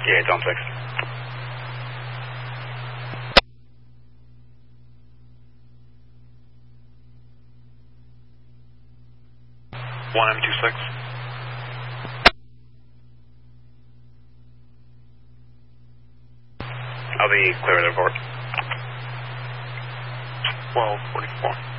Yeah, it's on 6. 1M26. I'll be clear of the report. 1244.